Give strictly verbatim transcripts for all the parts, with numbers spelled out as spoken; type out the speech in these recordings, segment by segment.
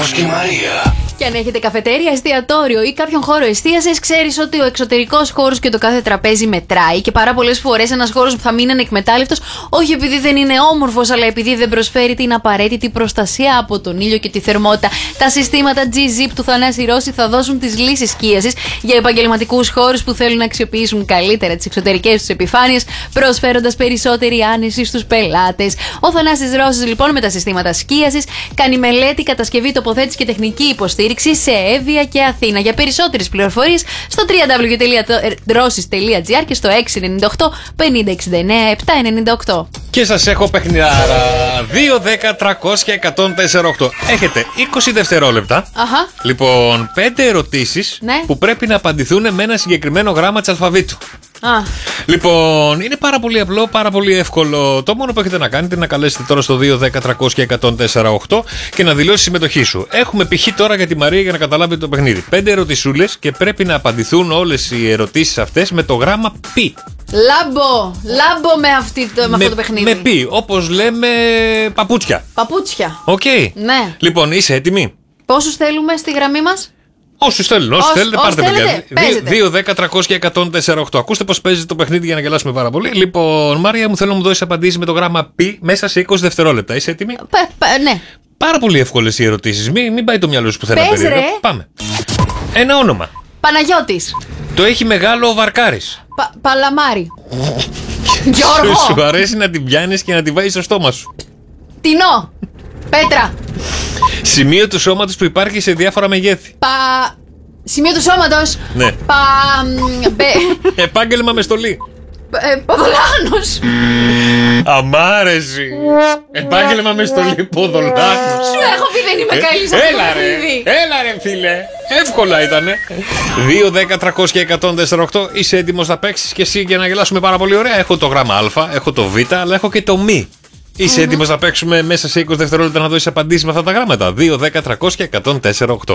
Γιώργος και η Μαρία. Και αν έχετε καφετέρια, εστιατόριο ή κάποιον χώρο εστίασης, ξέρεις ότι ο εξωτερικός χώρος και το κάθε τραπέζι μετράει. Και πάρα πολλές φορές ένας χώρος που θα μείνει ανεκμετάλλευτος, όχι επειδή δεν είναι όμορφος, αλλά επειδή δεν προσφέρει την απαραίτητη προστασία από τον ήλιο και τη θερμότητα. Τα συστήματα G-Zip του Θανάση Ρώση θα δώσουν τις λύσεις σκίασης για επαγγελματικούς χώρους που θέλουν να αξιοποιήσουν καλύτερα τις εξωτερικές τους επιφάνειες, προσφέροντας περισσότερη άνεση στους πελάτες. Ο Θανάσης Ρώσης, λοιπόν, με τα συστήματα σκίασης κάνει μελέτη, κατασκευή, τοποθέτηση και τεχνική υποστήριξη σε Εύβοια και Αθήνα. Για περισσότερες πληροφορίες στο double-u double-u double-u τελεία rossis τελεία gr και στο έξι εννιά οκτώ πενήντα εξήντα εννέα επτακόσια ενενήντα οκτώ. Και σας έχω παιχνιδάρα. δύο, δέκα, τριακόσια, εκατόν τέσσερα οκτώ. Έχετε είκοσι δευτερόλεπτα. Αχα. Λοιπόν, πέντε ερωτήσεις, ναι, που πρέπει να απαντηθούν με ένα συγκεκριμένο γράμμα της αλφαβήτου. Α. Λοιπόν, είναι πάρα πολύ απλό, πάρα πολύ εύκολο. Το μόνο που έχετε να κάνετε είναι να καλέσετε τώρα στο δύο, δέκα, τριακόσια, εκατόν τέσσερα οκτώ και να δηλώσει συμμετοχή σου. Έχουμε π.χ. τώρα για τη Μαρία για να καταλάβετε το παιχνίδι. Πέντε ερωτησούλες και πρέπει να απαντηθούν όλες οι ερωτήσεις αυτές με το γράμμα π. Λάμπω, λάμπω με, αυτή, με, με αυτό το παιχνίδι. Με π, όπως λέμε παπούτσια. Παπούτσια. Οκ. Okay. Ναι. Λοιπόν, είσαι έτοιμη? Πόσους θέλουμε στη γραμμή μας? Όσους θέλουν, όσους θέλετε, πάρτε παιδιά. Παίζετε. δύο, δέκα, τριακόσια, εκατόν τέσσερα οκτώ. Ακούστε πώς παίζει το παιχνίδι για να γελάσουμε πάρα πολύ. Λοιπόν, Μάρια μου, θέλω να μου δώσεις απαντήσεις με το γράμμα π μέσα σε είκοσι δευτερόλεπτα. Είσαι έτοιμη? Πε, πε, ναι. Πάρα πολύ εύκολες οι ερωτήσεις. Μην, μην πάει το μυαλό σου πουθενά περίεργο. Πάμε. Ένα όνομα. Παναγιώτης. Το έχει μεγάλο ο Βαρκάρης. Πα, Παλαμάρι. Γιώργο. Σου, σου αρέσει να την πιάνεις και να την βάζεις στο στόμα σου. Τινό. Πέτρα. Σημείο του σώματος που υπάρχει σε διάφορα μεγέθη. Πα... Σημείο του σώματος. Ναι. Πα... Μπε... Επάγγελμα με στολή. Ε, ποδολάνος. Αμάρεση. Επάγγελμα με στολή, ποδολάνος. Σου έχω πει δεν είμαι καλή σε αυτό το παιχνίδι. Έλα ρε φίλε. Εύκολα ήτανε. δύο, δέκα, τριακόσια, εκατόν τέσσερα οκτώ. Είσαι έτοιμος να παίξεις και εσύ για να γελάσουμε πάρα πολύ ωραία? Έχω το γράμμα Α, έχω το Β, αλλά έχω και το Μ. Είσαι mm-hmm. έτοιμος να παίξουμε μέσα σε είκοσι δευτερόλεπτα να δώσεις απαντήσεις με αυτά τα γράμματα? δύο, δέκα, τριακόσια, εκατόν τέσσερα οκτώ.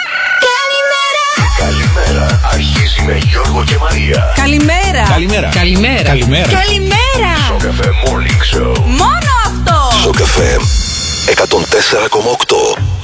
Καλημέρα, αρχίζει με Γιώργο και Μαρία. Καλημέρα. Καλημέρα. Καλημέρα. Καλημέρα. Καλημέρα. Στο καφέ Morning Show. Μόνο αυτό. Στο καφέ εκατόν τέσσερα κόμμα οκτώ.